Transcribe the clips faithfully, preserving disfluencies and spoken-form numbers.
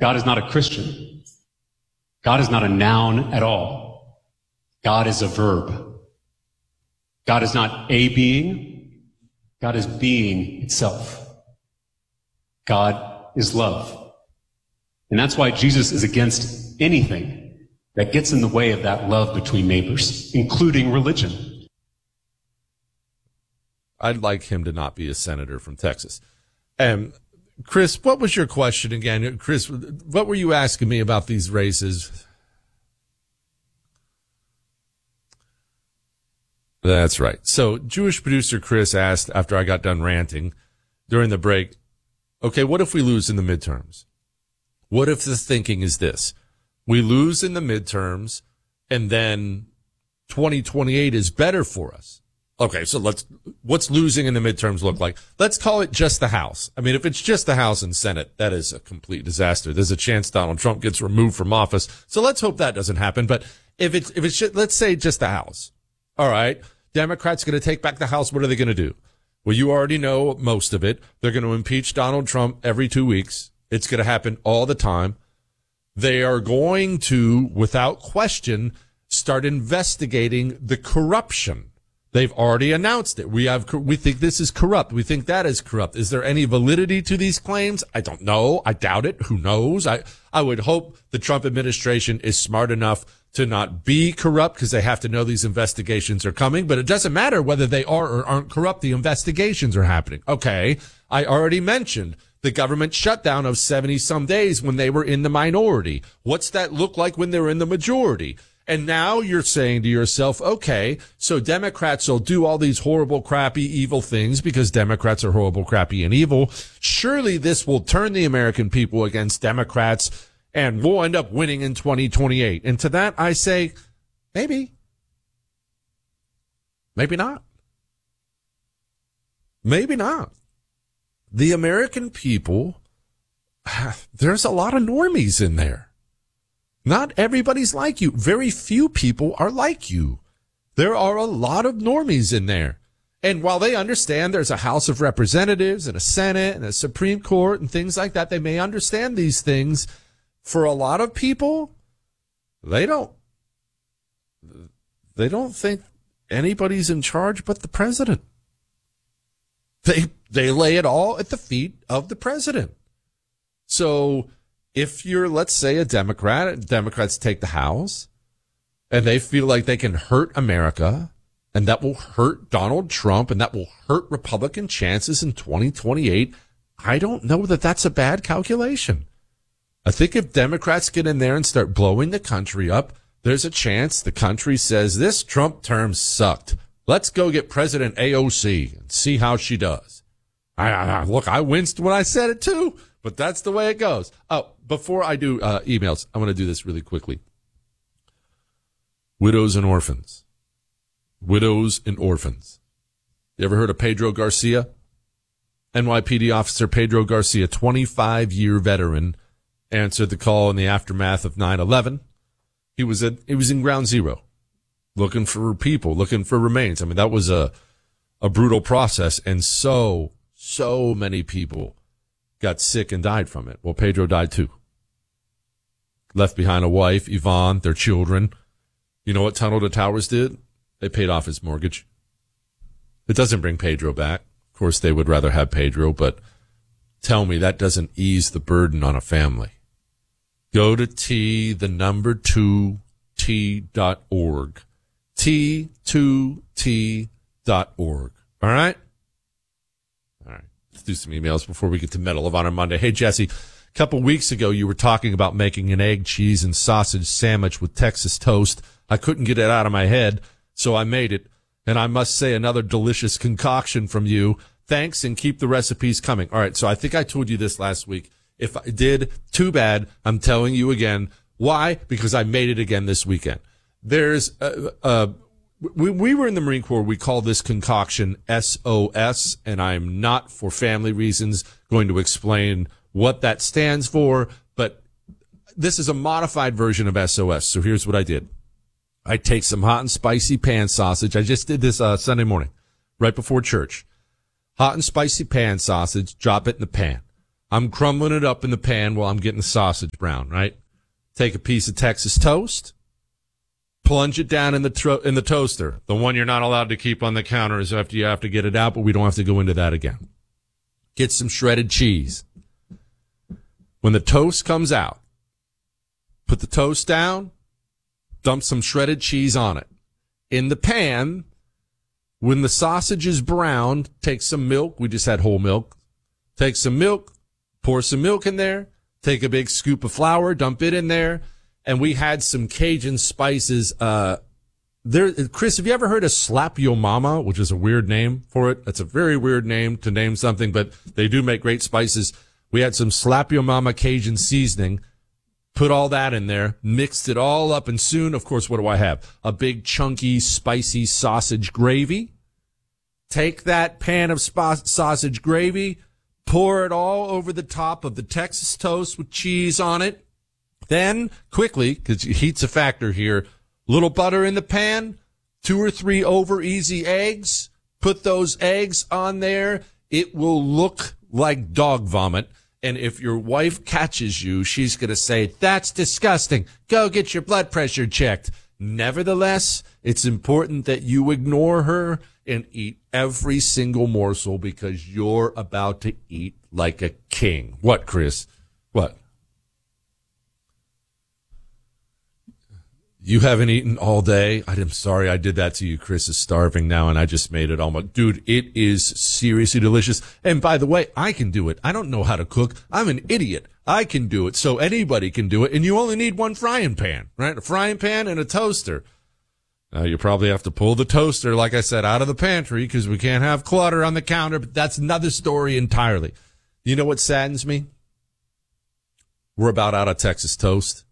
God is not a Christian. God is not a noun at all. God is a verb. God is not a being. God is being itself. God is love. And that's why Jesus is against anything that gets in the way of that love between neighbors, including religion. I'd like him to not be a senator from Texas. Um, Chris, what was your question again? Chris, what were you asking me about these races? That's right. So Jewish producer Chris asked after I got done ranting during the break, okay, what if we lose in the midterms? What if the thinking is this? We lose in the midterms and then twenty twenty-eight is better for us. Okay, so let's, what's losing in the midterms look like? Let's call it just the House. I mean, if it's just the House and Senate, that is a complete disaster. There's a chance Donald Trump gets removed from office. So let's hope that doesn't happen. But if it's, if it's, just, let's say just the House. All right. Democrats going to take back the House. What are they going to do? Well, you already know most of it. They're going to impeach Donald Trump every two weeks. It's going to happen all the time. They are going to, without question, start investigating the corruption. They've already announced it. We have, we think this is corrupt. We think that is corrupt. Is there any validity to these claims? I don't know. I doubt it. Who knows? I, I would hope the Trump administration is smart enough to not be corrupt because they have to know these investigations are coming. But it doesn't matter whether they are or aren't corrupt. The investigations are happening. Okay. I already mentioned the government shutdown of seventy some days when they were in the minority. What's that look like when they're in the majority? And now you're saying to yourself, okay, so Democrats will do all these horrible, crappy, evil things because Democrats are horrible, crappy, and evil. Surely this will turn the American people against Democrats and we'll end up winning in twenty twenty-eight. And to that I say, maybe. Maybe not. Maybe not. The American people, there's a lot of normies in there. Not everybody's like you. Very few people are like you. There are a lot of normies in there. And while they understand there's a House of Representatives and a Senate and a Supreme Court and things like that, they may understand these things. For a lot of people, they don't, they don't think anybody's in charge but the president. They, they lay it all at the feet of the president. So, if you're, let's say, a Democrat, Democrats take the House, and they feel like they can hurt America, and that will hurt Donald Trump, and that will hurt Republican chances in twenty twenty-eight, I don't know that that's a bad calculation. I think if Democrats get in there and start blowing the country up, there's a chance the country says, this Trump term sucked. Let's go get President A O C and see how she does. I, I, look, I winced when I said it, too. But that's the way it goes. Oh, before I do uh, emails, I want to do this really quickly. Widows and orphans. Widows and orphans. You ever heard of Pedro Garcia? N Y P D officer Pedro Garcia, twenty-five year veteran, answered the call in the aftermath of nine eleven. He was at, he was in ground zero, looking for people, looking for remains. I mean, that was a, a brutal process, and so, so many people got sick and died from it. Well, Pedro died too. Left behind a wife, Yvonne, their children. You know what Tunnel to Towers did? They paid off his mortgage. It doesn't bring Pedro back. Of course, they would rather have Pedro, but tell me that doesn't ease the burden on a family. Go to T, the number two, T dot org. T two T dot org. All right? All right. Let's do some emails before we get to Medal of Honor Monday. Hey, Jesse, a couple weeks ago you were talking about making an egg, cheese, and sausage sandwich with Texas toast. I couldn't get it out of my head, so I made it. And I must say, another delicious concoction from you. Thanks, and keep the recipes coming. All right, so I think I told you this last week. If I did, too bad. I'm telling you again. Why? Because I made it again this weekend. There's a... a We, we were in the Marine Corps. We call this concoction S O S, and I'm not, for family reasons, going to explain what that stands for, but this is a modified version of S O S. So here's what I did. I take some hot and spicy pan sausage. I just did this uh, Sunday morning, right before church. Hot and spicy pan sausage, drop it in the pan. I'm crumbling it up in the pan while I'm getting the sausage brown, right? Take a piece of Texas toast, plunge it down in the tro- in the toaster. The one you're not allowed to keep on the counter is after you have to get it out, but we don't have to go into that again. Get some shredded cheese. When the toast comes out, put the toast down, dump some shredded cheese on it. In the pan, when the sausage is browned, take some milk. We just had whole milk. Take some milk, pour some milk in there, take a big scoop of flour, dump it in there, and we had some Cajun spices. Uh, there, Chris, have you ever heard of Slap Yo Mama, which is a weird name for it? That's a very weird name to name something, but they do make great spices. We had some Slap Yo Mama Cajun seasoning. Put all that in there, mixed it all up, and soon, of course, what do I have? A big, chunky, spicy sausage gravy. Take that pan of sp- sausage gravy, pour it all over the top of the Texas toast with cheese on it. Then, quickly, because heat's a factor here, little butter in the pan, two or three over easy eggs. Put those eggs on there. It will look like dog vomit. And if your wife catches you, she's going to say, that's disgusting. Go get your blood pressure checked. Nevertheless, it's important that you ignore her and eat every single morsel because you're about to eat like a king. What, Chris? What? You haven't eaten all day? I'm sorry I did that to you. Chris is starving now, and I just made it almost. Dude, it is seriously delicious. And by the way, I can do it. I don't know how to cook. I'm an idiot. I can do it, so anybody can do it. And you only need one frying pan, right? A frying pan and a toaster. Now, you probably have to pull the toaster, like I said, out of the pantry because we can't have clutter on the counter, but that's another story entirely. You know what saddens me? We're about out of Texas toast.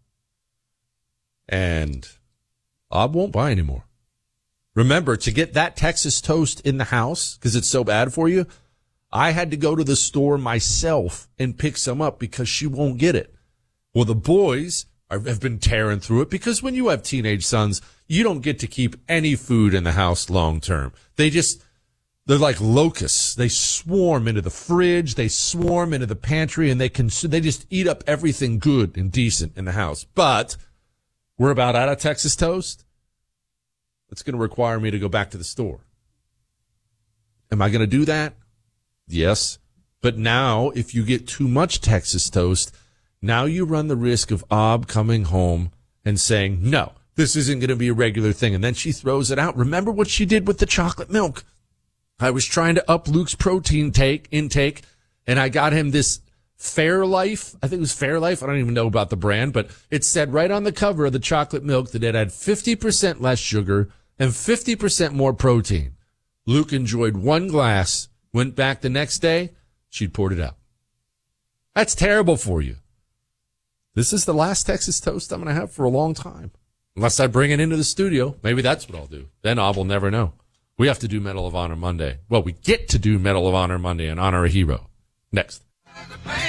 And I won't buy anymore. Remember, to get that Texas toast in the house, because it's so bad for you, I had to go to the store myself and pick some up because she won't get it. Well, the boys are, have been tearing through it because when you have teenage sons, you don't get to keep any food in the house long term. They just, they're like locusts. They swarm into the fridge. They swarm into the pantry, and they can, they just eat up everything good and decent in the house. But we're about out of Texas toast. It's going to require me to go back to the store. Am I going to do that? Yes. But now, if you get too much Texas toast, now you run the risk of Ob coming home and saying, no, this isn't going to be a regular thing. And then she throws it out. Remember what she did with the chocolate milk? I was trying to up Luke's protein take intake, and I got him this Fairlife, I think it was Fairlife. I don't even know about the brand, but it said right on the cover of the chocolate milk that it had fifty percent less sugar and fifty percent more protein. Luke enjoyed one glass, went back the next day, she'd poured it out. That's terrible for you. This is the last Texas toast I'm going to have for a long time. Unless I bring it into the studio. Maybe that's what I'll do. Then I will never know. We have to do Medal of Honor Monday. Well, we get to do Medal of Honor Monday and honor a hero. Next.